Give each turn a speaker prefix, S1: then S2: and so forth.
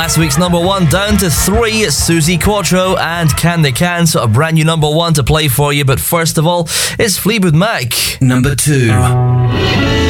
S1: Last week's number one down to 3, Susie Quattro and Can They Can. So a brand new number one to play for you. But first of all, it's Fleetwood Mac.
S2: Number 2.